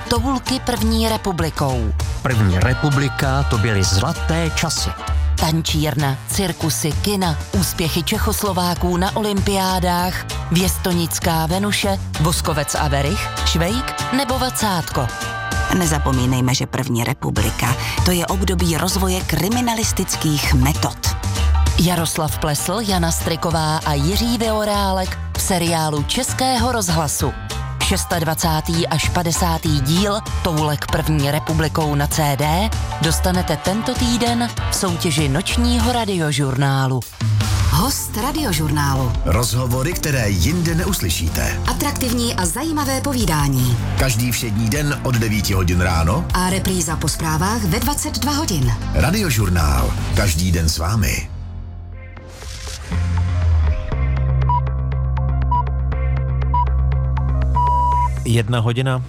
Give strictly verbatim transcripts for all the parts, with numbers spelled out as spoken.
Toulky první republikou. První republika, to byly zlaté časy. Tančírna, cirkusy, kina, úspěchy Čechoslováků na olympiádách, Věstonická Venuše, Voskovec a Verich, Švejk nebo Vacátko. Nezapomínejme, že první republika, to je období rozvoje kriminalistických metod. Jaroslav Plesl, Jana Striková a Jiří Vyorálek v seriálu Českého rozhlasu. dvacátý šestý až padesátý díl Toulek první republikou na C D dostanete tento týden v soutěži nočního radiožurnálu. Host radiožurnálu. Rozhovory, které jinde neuslyšíte. Atraktivní a zajímavé povídání. Každý všední den od devíti hodin ráno. A repríza po zprávách ve dvacet dva hodin. Radiožurnál. Každý den s vámi. Jedna hodina.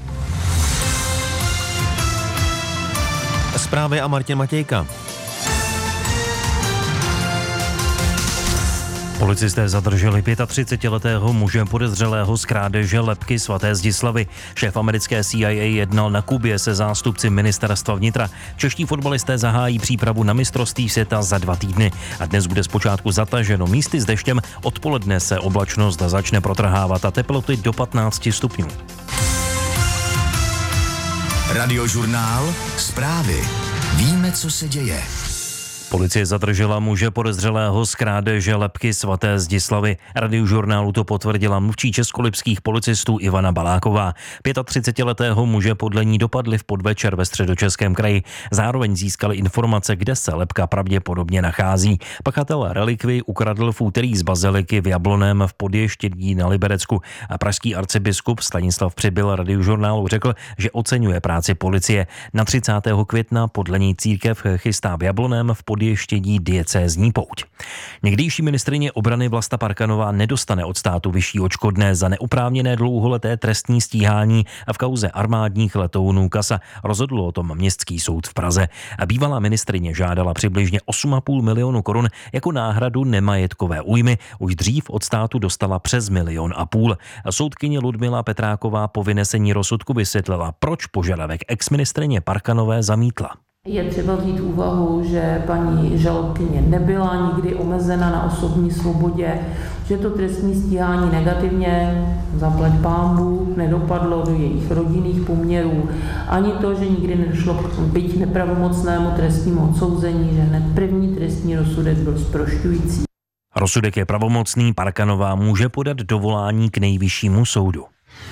Zprávy a Martin Matějka. Policisté zadrželi třicetiletého muže podezřelého z krádeže lebky svaté Zdislavy. Šéf americké C I A jednal na Kubě se zástupci ministerstva vnitra. Čeští fotbalisté zahájí přípravu na mistrovství světa za dva týdny. A dnes bude zpočátku zataženo místy s deštěm, odpoledne se oblačnost začne protrhávat a teploty do patnácti stupňů. Radiožurnál. Zprávy. Víme, co se děje. Policie zadržela muže podezřelého z krádeže lebky svaté Zdislavy. Radiožurnálu to potvrdila mluvčí českolipských policistů Ivana Baláková. třicetiletého muže podle ní dopadli v podvečer ve Středočeském kraji. Zároveň získali informace, kde se lebka pravděpodobně nachází. Pachatel relikvii ukradl v úterý z baziliky v Jablonném v Podještědí na Liberecku. A pražský arcibiskup Stanislav Přibyl radiožurnálu řekl, že oceňuje práci policie. Na třicátého května podle ní církev chystá v Jablonném v Podještědí diecézní pouť. Někdejší ministryně obrany Vlasta Parkanová nedostane od státu vyšší odškodné za neoprávněné dlouholeté trestní stíhání a v kauze armádních letounů Kasa. Rozhodl o tom městský soud v Praze. A bývalá ministryně žádala přibližně osm a půl milionu korun jako náhradu nemajetkové újmy. Už dřív od státu dostala přes milion a půl. Soudkyně Ludmila Petráková po vynesení rozsudku vysvětlila, proč požadavek exministryně Parkanové zamítla. Je třeba vzít úvahu, že paní žalobkyně nebyla nikdy omezena na osobní svobodě, že to trestní stíhání negativně, zaplať pánbůh, nedopadlo do jejich rodinných poměrů, ani to, že nikdy nedošlo k byť nepravomocnému trestnímu odsouzení, že hned první trestní rozsudek byl zprošťující. Rozsudek je pravomocný, Parkanová může podat dovolání k nejvyššímu soudu.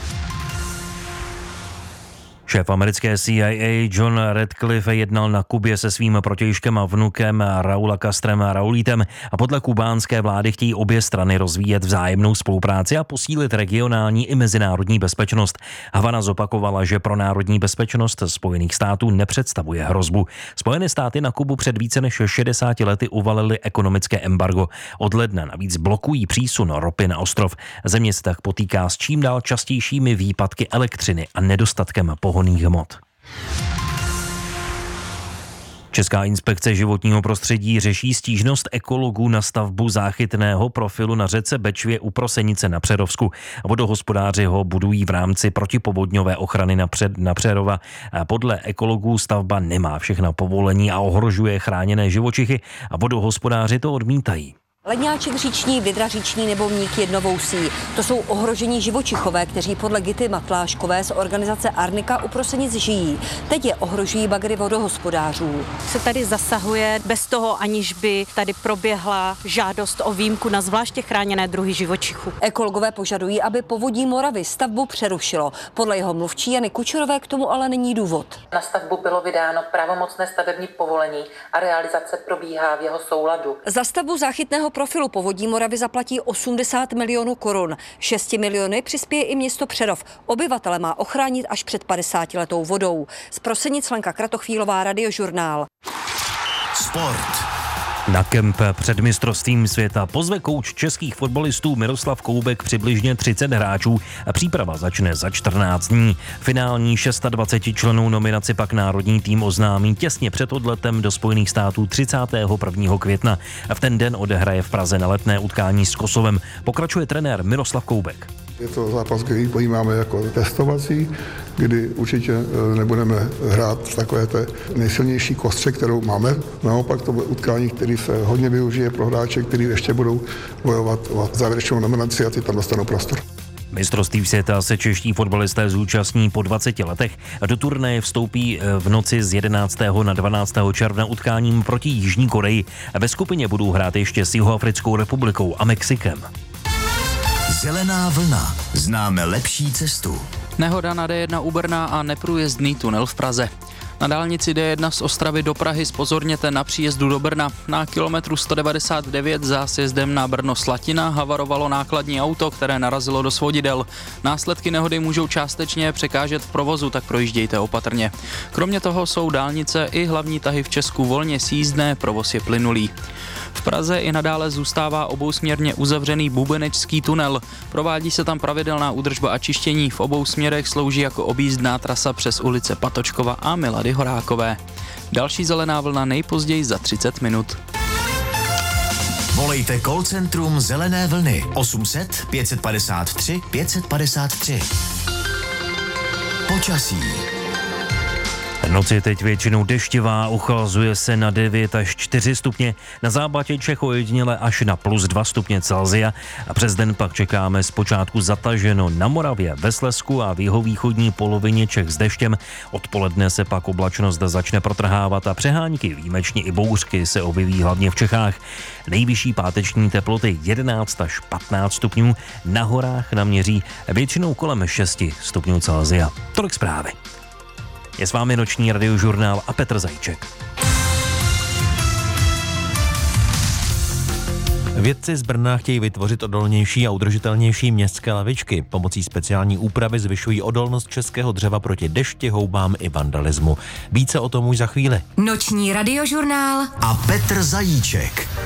Šéf americké C I A John Radcliffe jednal na Kubě se svým protějškem a vnukem Raula Castrem Raulítem a podle kubánské vlády chtějí obě strany rozvíjet vzájemnou spolupráci a posílit regionální i mezinárodní bezpečnost. Havana zopakovala, že pro národní bezpečnost Spojených států nepředstavuje hrozbu. Spojené státy na Kubu před více než šedesáti lety uvalily ekonomické embargo. Od ledna navíc blokují přísun ropy na ostrov. Země se tak potýká s čím dál častějšími výpadky elektřiny a nedostatkem pohonných hmot. Česká inspekce životního prostředí řeší stížnost ekologů na stavbu záchytného profilu na řece Bečvě u Prosenice na Přerovsku. Vodohospodáři ho budují v rámci protipovodňové ochrany na, před, na Přerova. Podle ekologů stavba nemá všechna povolení a ohrožuje chráněné živočichy a vodohospodáři to odmítají. Ledňáček říční, vidra říční nebo mník jednovousí. To jsou ohrožení živočichové, kteří podle Gity Matláškové z organizace Arnika u Prosenic žijí. Teď je ohrožují bagry vodohospodářů. Se tady zasahuje bez toho, aniž by tady proběhla žádost o výjimku na zvláště chráněné druhy živočichů. Ekologové požadují, aby Povodí Moravy stavbu přerušilo. Podle jeho mluvčí Jany Kučerové k tomu ale není důvod. Na stavbu bylo vydáno pravomocné stavební povolení a realizace probíhá v jeho souladu. Za stavbu záchytného profilu Povodí Moravy zaplatí osmdesát milionů korun. šesti miliony přispěje i město Přerov. Obyvatele má ochránit až před padesátiletou vodou. Z Prosenic Lenka Kratochvílová, Radiožurnál. Sport. Na kemp před mistrovstvím světa pozve kouč českých fotbalistů Miroslav Koubek přibližně třicet hráčů a příprava začne za čtrnáct dní. Finální dvacet šest členů nominaci pak národní tým oznámí těsně před odletem do Spojených států třicátého prvního května. V ten den odehraje v Praze na letné utkání s Kosovem. Pokračuje trenér Miroslav Koubek. Je to zápas, který pojímáme jako testovací, kdy určitě nebudeme hrát v takové té nejsilnější kostře, kterou máme. Naopak to bude utkání, který se hodně využije pro hráče, kteří ještě budou bojovat o závěrečnou nominaci a ty tam dostanou prostor. Mistrovství světa se čeští fotbalisté zúčastní po dvaceti letech a do turnaje vstoupí v noci z jedenáctého na dvanáctého června utkáním proti Jižní Koreji. Ve skupině budou hrát ještě s Jihoafrickou republikou a Mexikem. Zelená vlna. Známe lepší cestu. Nehoda na D jedna u Brna a neprůjezdný tunel v Praze. Na dálnici D jedna z Ostravy do Prahy zpozorněte na příjezdu do Brna. Na kilometru sto devadesát devět za sjezdem na Brno-Slatina havarovalo nákladní auto, které narazilo do svodidel. Následky nehody můžou částečně překážet v provozu, tak projíždějte opatrně. Kromě toho jsou dálnice i hlavní tahy v Česku volně sjízdné, provoz je plynulý. V Praze i nadále zůstává obousměrně uzavřený Bubenečský tunel. Provádí se tam pravidelná údržba a čištění. V obou směrech slouží jako objízdná trasa přes ulice Patočkova a Milady Horákové. Další zelená vlna nejpozději za třicet minut. Volejte call centrum Zelené vlny osm set pět padesát tři pět padesát tři. Počasí. Noc je teď většinou deštivá, uchlazuje se na devět až čtyři stupně, na západě Čech ojediněle až na plus dva stupně Celsia a přes den pak čekáme zpočátku zataženo na Moravě, ve Slezsku a v jihovýchodní polovině Čech s deštěm. Odpoledne se pak oblačnost začne protrhávat a přehánky, výjimečně i bouřky, se objeví hlavně v Čechách. Nejvyšší páteční teploty jedenáct až patnáct stupňů, na horách naměří většinou kolem šesti stupňů Celsia. Tolik zprávy. Je s vámi noční radiožurnál a Petr Zajíček. Vědci z Brna chtějí vytvořit odolnější a udržitelnější městské lavičky. Pomocí speciální úpravy zvyšují odolnost českého dřeva proti dešti, houbám i vandalismu. Více o tom už za chvíli. Noční radiožurnál a Petr Zajíček.